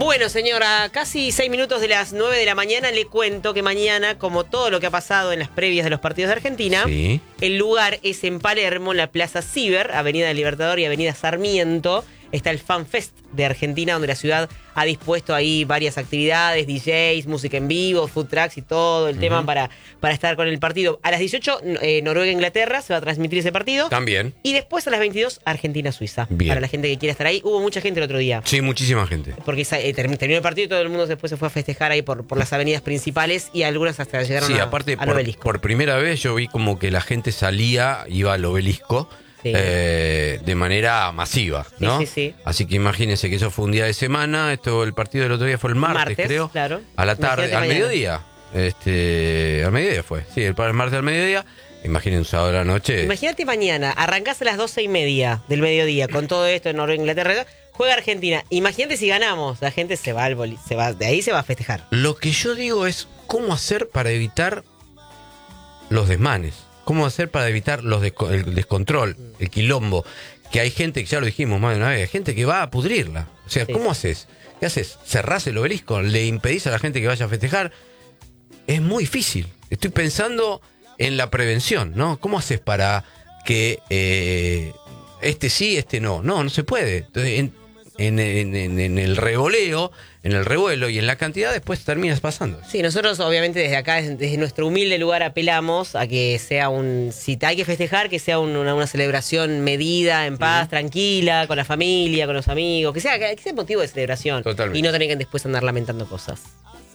Bueno, señora, casi 6 minutos de las 9 de la mañana le cuento que mañana, como todo lo que ha pasado en las previas de los partidos de Argentina, Sí. el lugar es en Palermo, en la Plaza Ciber, Avenida del Libertador y Avenida Sarmiento. Está el Fan Fest de Argentina, donde la ciudad ha dispuesto ahí varias actividades, DJs, música en vivo, food trucks y todo el tema para estar con el partido. A las 18, Noruega-Inglaterra, se va a transmitir ese partido. También. Y después a las 22, Argentina-Suiza. Bien. Para la gente que quiera estar ahí. Hubo mucha gente el otro día. Sí, muchísima gente. Porque terminó el partido y todo el mundo después se fue a festejar ahí por las avenidas principales y algunas hasta llegaron Sí, aparte, al obelisco. por primera vez yo vi como que la gente iba al obelisco. Sí. De manera masiva, ¿no? Sí, sí, sí. Así que imagínense que eso fue un día de semana. El partido del otro día fue el martes, creo. Claro. A la tarde, Imagínate al mañana. mediodía. Al mediodía fue. Sí, el martes al mediodía. Imagínense un sábado a la noche. Imagínate mañana, arrancás a las 12:30 del mediodía con todo esto en Noruega, Inglaterra, juega Argentina. Imagínate si ganamos, la gente se va al de ahí se va a festejar. Lo que yo digo es cómo hacer para evitar los desmanes. Cómo hacer para evitar el descontrol, el quilombo. Que hay gente, que ya lo dijimos más de una vez, hay gente que va a pudrirla. O sea, Sí. ¿cómo haces? ¿Qué haces? ¿Cerrás el obelisco? ¿Le impedís a la gente que vaya a festejar? Es muy difícil. Estoy pensando en la prevención, ¿no? ¿Cómo haces para que este sí, este no? No se puede. Entonces, en el revoleo, en el revuelo y en la cantidad, después terminas pasando. Sí, nosotros obviamente desde acá, desde nuestro humilde lugar, apelamos a que sea si hay que festejar, que sea una celebración medida, en paz, tranquila, con la familia, con los amigos, que sea motivo de celebración. Totalmente. Y no tener que después andar lamentando cosas.